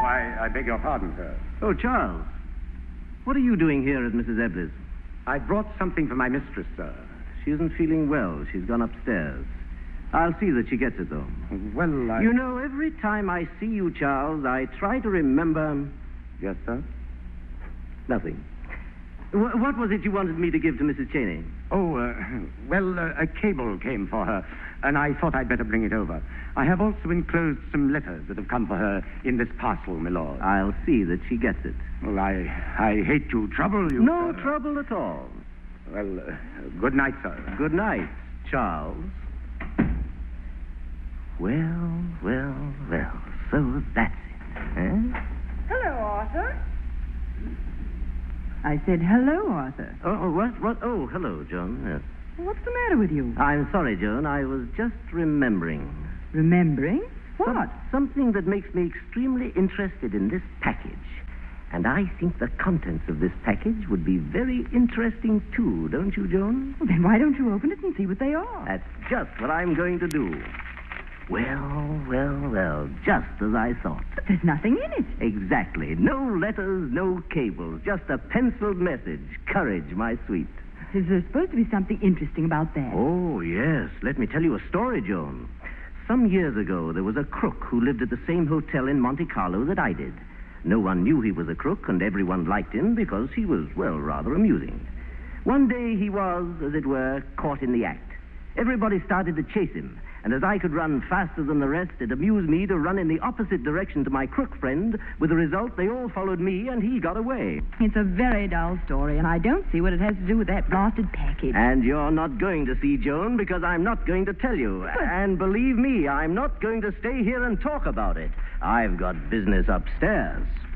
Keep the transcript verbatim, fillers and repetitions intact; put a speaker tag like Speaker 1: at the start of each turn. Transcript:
Speaker 1: I, I beg your pardon, sir.
Speaker 2: Oh, Charles. What are you doing here at Missus Eblis?
Speaker 1: I brought something for my mistress, sir.
Speaker 2: She isn't feeling well. She's gone upstairs. I'll see that she gets it, though.
Speaker 1: Well, I...
Speaker 2: You know, every time I see you, Charles, I try to remember...
Speaker 1: Yes, sir?
Speaker 2: Nothing. Wh- what was it you wanted me to give to Missus Cheney?
Speaker 1: Oh, uh, well, uh, a cable came for her, and I thought I'd better bring it over. I have also enclosed some letters that have come for her in this parcel, my lord.
Speaker 2: I'll see that she gets it.
Speaker 1: Well, I I hate to trouble you,
Speaker 2: No
Speaker 1: sir.
Speaker 2: trouble at all.
Speaker 1: Well, uh, good night, sir.
Speaker 2: Good night, Charles. Well, well, well, so that's it, eh?
Speaker 3: Hello, Arthur. I said hello, Arthur.
Speaker 2: Oh, oh, what, what? Oh, hello, Joan. Yes.
Speaker 3: What's the matter with you?
Speaker 2: I'm sorry, Joan. I was just remembering.
Speaker 3: Remembering? What?
Speaker 2: Some- something that makes me extremely interested in this package. And I think the contents of this package would be very interesting, too, don't you, Joan?
Speaker 3: Well, then why don't you open it and see what they are?
Speaker 2: That's just what I'm going to do. Well, well, well, just as I thought.
Speaker 3: But there's nothing in it.
Speaker 2: Exactly. No letters, no cables, just a penciled message. Courage, my sweet.
Speaker 3: Is there supposed to be something interesting about that?
Speaker 2: Oh, yes. Let me tell you a story, Joan. Some years ago, there was a crook who lived at the same hotel in Monte Carlo that I did. No one knew he was a crook, and everyone liked him because he was, well, rather amusing. One day he was, as it were, caught in the act. Everybody started to chase him, and as I could run faster than the rest, it amused me to run in the opposite direction to my crook friend, with the result they all followed me and he got away.
Speaker 3: It's a very dull story, and I don't see what it has to do with that blasted package.
Speaker 2: And you're not going to see, Joan, because I'm not going to tell you.
Speaker 3: But-
Speaker 2: And believe me, I'm not going to stay here and talk about it. I've got business upstairs.